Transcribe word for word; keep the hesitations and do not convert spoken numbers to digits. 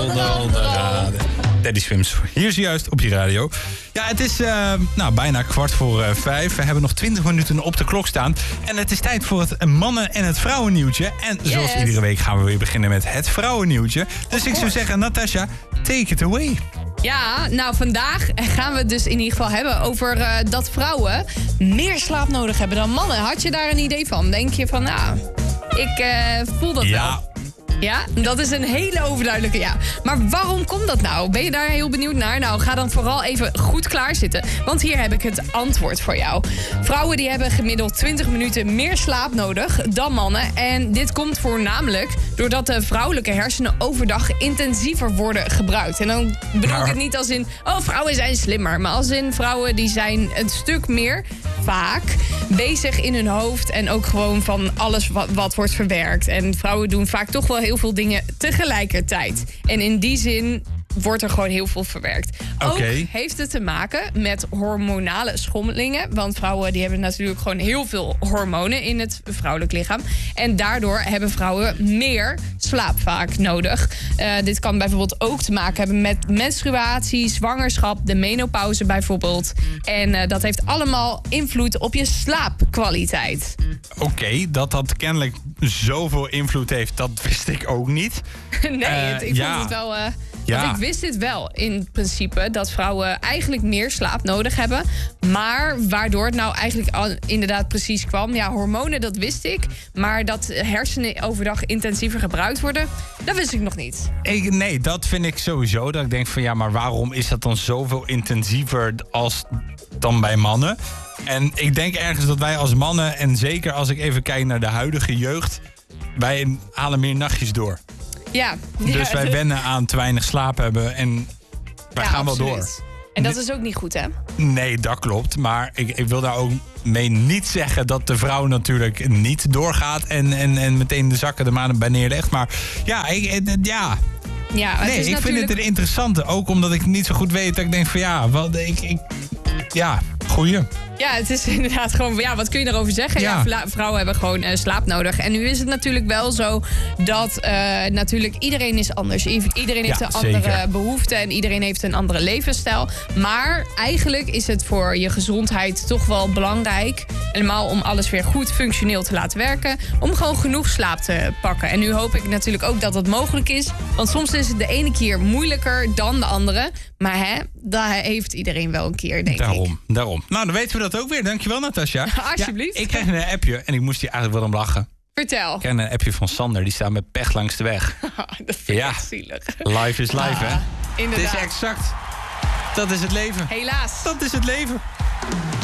Donderdaden. Daddy Swims, hier is juist op je radio. Ja, het is uh, nou, bijna kwart voor uh, vijf. We hebben nog twintig minuten op de klok staan. En het is tijd voor het mannen- en het vrouwennieuwtje. En zoals Yes. iedere week gaan we weer beginnen met het vrouwennieuwtje. Dus ik zou zeggen, Natasja, take it away. Ja, nou vandaag gaan we het dus in ieder geval hebben over uh, dat vrouwen meer slaap nodig hebben dan mannen. Had je daar een idee van? Denk je van, nou, ik uh, voel dat Ja. wel. Ja, dat is een hele overduidelijke ja. Maar waarom komt dat nou? Ben je daar heel benieuwd naar? Nou, ga dan vooral even goed klaarzitten. Want hier heb ik het antwoord voor jou. Vrouwen die hebben gemiddeld twintig minuten meer slaap nodig dan mannen. En dit komt voornamelijk doordat de vrouwelijke hersenen overdag intensiever worden gebruikt. En dan bedoel ik het niet als in, oh, vrouwen zijn slimmer. Maar als in, vrouwen die zijn een stuk meer, vaak, bezig in hun hoofd. En ook gewoon van alles wat, wat wordt verwerkt. En vrouwen doen vaak toch wel heel veel dingen tegelijkertijd. En in die zin wordt er gewoon heel veel verwerkt. Ook Oké. heeft het te maken met hormonale schommelingen. Want vrouwen die hebben natuurlijk gewoon heel veel hormonen in het vrouwelijk lichaam. En daardoor hebben vrouwen meer slaap vaak nodig. Uh, dit kan bijvoorbeeld ook te maken hebben met menstruatie, zwangerschap, de menopauze bijvoorbeeld. En uh, dat heeft allemaal invloed op je slaapkwaliteit. Oké, okay, dat dat kennelijk zoveel invloed heeft, dat wist ik ook niet. nee, Uh, het, ik ja. vond het wel... Uh, Ja. Want ik wist dit wel in principe, dat vrouwen eigenlijk meer slaap nodig hebben. Maar waardoor het nou eigenlijk al inderdaad precies kwam. Ja, hormonen, dat wist ik. Maar dat hersenen overdag intensiever gebruikt worden, dat wist ik nog niet. Ik, nee, dat vind ik sowieso. Dat ik denk van ja, maar waarom is dat dan zoveel intensiever als dan bij mannen? En ik denk ergens dat wij als mannen, en zeker als ik even kijk naar de huidige jeugd, wij halen meer nachtjes door. Ja. Dus ja, wij wennen aan te weinig slaap hebben en wij ja, gaan wel absoluut. door. En dat is ook niet goed, hè? Nee, dat klopt. Maar ik, ik wil daar ook mee niet zeggen dat de vrouw natuurlijk niet doorgaat en, en, en meteen de zakken er maar bij neerlegt. Maar ja, ik, ja. Ja, het nee, is ik natuurlijk... vind het een interessante. Ook omdat ik niet zo goed weet dat ik denk van ja, wat, ik, ik, ja, goeie. Ja, het is inderdaad gewoon... Ja, wat kun je erover zeggen? Ja, Ja. vla- vrouwen hebben gewoon uh, slaap nodig. En nu is het natuurlijk wel zo dat uh, natuurlijk iedereen is anders. I- Iedereen heeft Ja, een andere zeker. behoefte en iedereen heeft een andere levensstijl. Maar eigenlijk is het voor je gezondheid toch wel belangrijk, helemaal om alles weer goed functioneel te laten werken, om gewoon genoeg slaap te pakken. En nu hoop ik natuurlijk ook dat dat mogelijk is. Want soms is het de ene keer moeilijker dan de andere. Maar hè, dat heeft iedereen wel een keer, denk ik. Daarom, daarom. Nou, dan weten we dat ook weer. Dankjewel, Natasja. Alsjeblieft. Ja, ik kreeg een appje en ik moest hier eigenlijk wel om lachen. Vertel. Ik kreeg een appje van Sander, die staat met pech langs de weg. Dat vind ik Ja. echt zielig. Life is life, Ah, hè? Het inderdaad. is exact. Dat is het leven. Helaas. Dat is het leven.